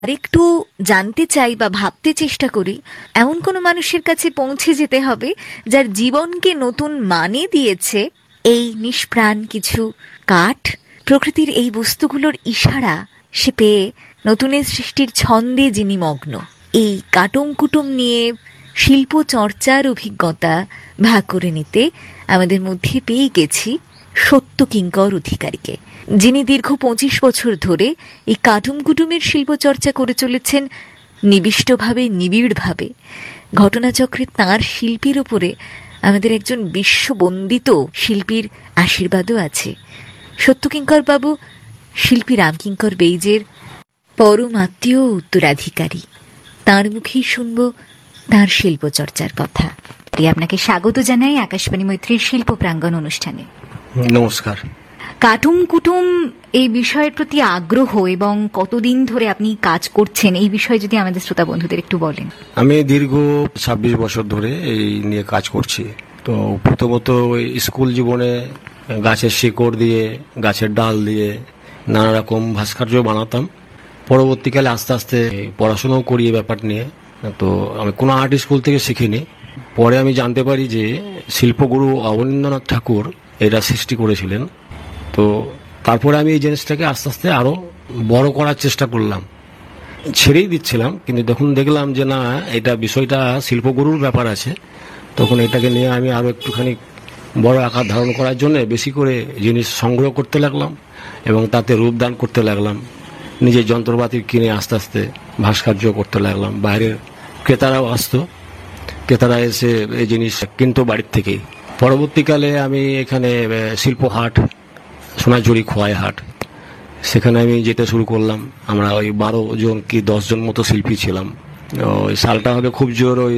আরেকটু জানতে চাই বা ভাবতে চেষ্টা করি, এমন কোনো মানুষের কাছে পৌঁছে যেতে হবে যার জীবনকে নতুন মানে দিয়েছে এই নিষ্প্রাণ কিছু কাঠ, প্রকৃতির এই বস্তুগুলোর ইশারা সে পেয়ে নতুনের সৃষ্টির ছন্দে যিনি মগ্ন। এই কাটুম কুটুম নিয়ে শিল্প চর্চার অভিজ্ঞতা ভাগ করে নিতে আমাদের মধ্যে পেয়ে গেছি সত্য কিঙ্কর অধিকারীকে, যিনি দীর্ঘ 25 বছর ধরে এই কাটুম কুটুমের শিল্পচর্চা করে চলেছেন নিবিষ্টভাবে, নিবিড়ভাবে। ঘটনাচক্রে তাঁর শিল্পীর উপরে আমাদের একজন বিশ্ববন্দিত শিল্পীর আশীর্বাদও আছে। সত্যকিঙ্কর বাবু শিল্পী রামকিঙ্কর বেইজের পরম আত্মীয় উত্তরাধিকারী। তাঁর মুখেই শুনব তাঁর শিল্পচর্চার কথা। আপনাকে স্বাগত জানাই আকাশবাণী মৈত্রীর শিল্প প্রাঙ্গণ অনুষ্ঠানে। নমস্কার। কাটুম কুটুম এই বিষয়ের প্রতি আগ্রহ এবং কতদিন ধরে আপনি কাজ করছেন, এই বিষয়ে যদি আমাদের শ্রোতা বন্ধুদের একটু বলেন। আমি দীর্ঘ 26 বছর ধরে এই নিয়ে কাজ করছি। তো প্রথমত স্কুল জীবনে গাছের শিকড় দিয়ে, গাছের ডাল দিয়ে নানা রকম ভাস্কর্য বানাতাম। পরবর্তীকালে আস্তে আস্তে পড়াশোনাও করি এই ব্যাপার নিয়ে। তো আমি কোনো আর্ট স্কুল থেকে শিখিনি। পরে আমি জানতে পারি যে শিল্পগুরু অবনীন্দ্রনাথ ঠাকুর এটা সৃষ্টি করেছিলেন। তো তারপরে আমি এই জিনিসটাকে আস্তে আস্তে আরো বড় করার চেষ্টা করলাম, ছেড়েই দিচ্ছিলাম। কিন্তু যখন দেখলাম যে না, এটা বিষয়টা শিল্পগুরুর ব্যাপার আছে, তখন এটাকে নিয়ে আমি আরো একটুখানি বড় আকার ধারণ করার জন্য বেশি করে জিনিস সংগ্রহ করতে লাগলাম এবং তাতে রূপদান করতে লাগলাম। নিজের যন্ত্রপাতি কিনে আস্তে আস্তে ভাস্কর্য করতে লাগলাম। বাইরের ক্রেতারাও আসতো, ক্রেতারা এসে এই জিনিস কিনতো বাড়ির থেকেই। পরবর্তীকালে আমি এখানে শিল্প হাট, সোনাঝুরি খোয়াই হাট, সেখানে আমি যেতে শুরু করলাম। আমরা ওই 12 জন কি 10 জন মতো শিল্পী ছিলাম। ওই সালটা হবে খুব জোর ওই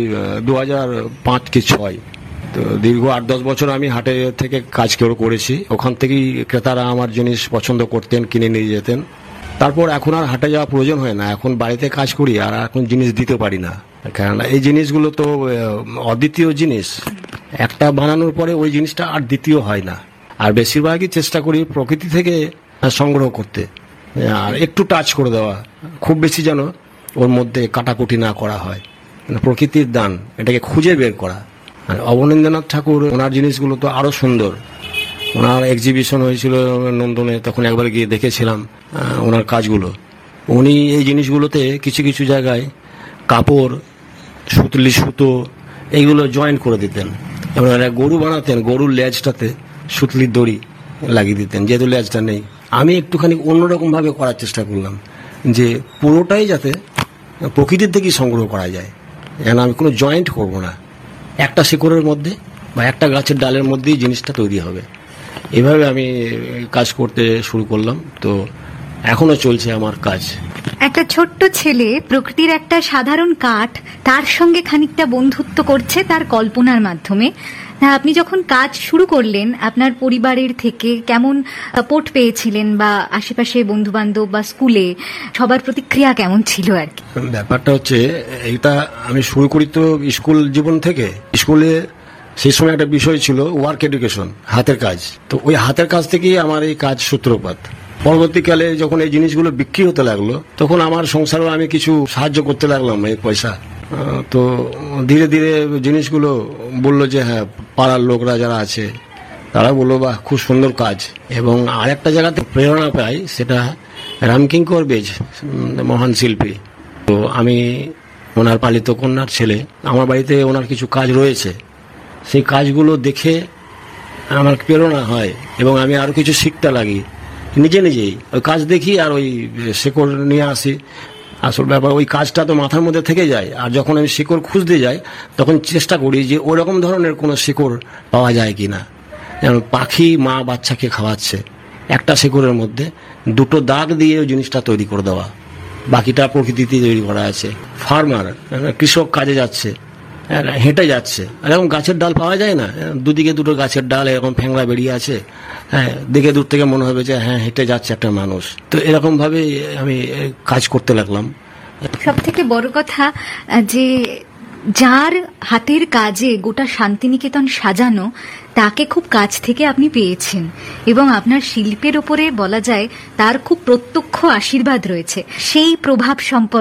2005 কি 6। তো দীর্ঘ 8-10 বছর আমি হাটে থেকে কাজ করেছি। ওখান থেকেই ক্রেতারা আমার জিনিস পছন্দ করতেন, কিনে নিয়ে যেতেন। তারপর এখন আর হাটে যাওয়া প্রয়োজন হয় না, এখন বাড়িতে কাজ করি আর এখন জিনিস দিতে পারি না। কেননা এই জিনিসগুলো তো অদ্বিতীয় জিনিস, একটা বানানোর পরে ওই জিনিসটা আর দ্বিতীয় হয় না। আর বেশিরভাগই চেষ্টা করি প্রকৃতি থেকে সংগ্রহ করতে আর একটু টাচ করে দেওয়া, খুব বেশি যেন ওর মধ্যে কাটাকুটি না করা হয়। প্রকৃতির দান, এটাকে খুঁজে বের করা। অবনীন্দ্রনাথ ঠাকুর, ওনার জিনিসগুলো তো আরো সুন্দর। ওনার এক্সিবিশন হয়েছিল নন্দনে, তখন একবার গিয়ে দেখেছিলাম ওনার কাজগুলো। উনি এই জিনিসগুলোতে কিছু কিছু জায়গায় কাপড়, সুতলি, সুতো এইগুলো জয়েন করে দিতেন। এবং গরু বানাতেন, গরুর লেজটাতে সুতলির দড়ি লাগিয়ে দিতেন, যেহেতু লেজটা নেই। আমি একটুখানি অন্যরকম ভাবে করার চেষ্টা করলাম যে পুরোটাই যাতে প্রকৃতির থেকেই সংগ্রহ করা যায়, যেন আমি কোনো জয়েন্ট করব না। একটা শিকড়ের মধ্যে বা একটা গাছের ডালের মধ্যেই জিনিসটা তৈরি হবে। এভাবে আমি কাজ করতে শুরু করলাম। তো এখনো চলছে আমার কাজ। একটা ছোট্ট ছেলে প্রকৃতির একটা সাধারণ কাঠ, তার সঙ্গে খানিকটা বন্ধুত্ব করছে তার কল্পনার মাধ্যমে। আপনি যখন কাজ শুরু করলেন, আপনার পরিবারের থেকে কেমন সাপোর্ট পেয়েছিলেন, বা আশেপাশে বন্ধু বান্ধব বা স্কুলে সবার প্রতিক্রিয়া কেমন ছিল আর কি? ব্যাপারটা হচ্ছে, এটা আমি শুরু করি তো স্কুল জীবন থেকে। স্কুলে সেই সময় একটা বিষয় ছিল ওয়ার্ক এডুকেশন, হাতের কাজ। তো ওই হাতের কাজ থেকেই আমার এই কাজ সূত্রপাত। পরবর্তীকালে যখন এই জিনিসগুলো বিক্রি হতে লাগলো, তখন আমার সংসারেও আমি কিছু সাহায্য করতে লাগলাম এই পয়সা। তো ধীরে ধীরে জিনিসগুলো বললো যে হ্যাঁ, পাড়ার লোকরা যারা আছে তারা বললো বাহ, খুব সুন্দর কাজ। এবং আরেকটা জায়গাতে প্রেরণা পাই, সেটা রামকিঙ্কর বেইজ, মহান শিল্পী। তো আমি ওনার পালিত কন্যার ছেলে, আমার বাড়িতে ওনার কিছু কাজ রয়েছে। সেই কাজগুলো দেখে আমার প্রেরণা হয় এবং আমি আরো কিছু শিখতে লাগি নিজে নিজেই। ওই কাজ দেখি আর ওই শেকড় নিয়ে আসি। আসল ব্যাপার ওই কাজটা তো মাথার মধ্যে থেকে যায়, আর যখন আমি শিকড় খুঁজতে যাই তখন চেষ্টা করি যে ওরকম ধরনের কোনো শিকড় পাওয়া যায় কিনা। যেমন পাখি মা বাচ্চাকে খাওয়াচ্ছে, একটা শিকড়ের মধ্যে দুটো দাগ দিয়ে ওই জিনিসটা তৈরি করে দেওয়া, বাকিটা প্রকৃতিতে তৈরি করা আছে। ফার্মার, কৃষক কাজে যাচ্ছে, হেঁটে যাচ্ছে, এরকম গাছের ডাল পাওয়া যায় না, দুদিকে দুটো গাছের ডাল এরকম ফ্যাংরা বেরিয়ে আছে, হ্যাঁ, দেখে দূর থেকে মনে হবে যে হ্যাঁ, হেঁটে যাচ্ছে একটা মানুষ। তো এরকম ভাবে আমি কাজ করতে লাগলাম। সব থেকে বড় কথা যে যার হাতের কাজে গোটা শান্তিনিকেতন সাজানো, তাকে খুব কাছ থেকে আপনি পেয়েছেন এবং আপনার শিল্পের ওপরে বলা যায় তার খুব প্রত্যক্ষ আশীর্বাদ রয়েছে। সেই প্রভাব সম্পর্কে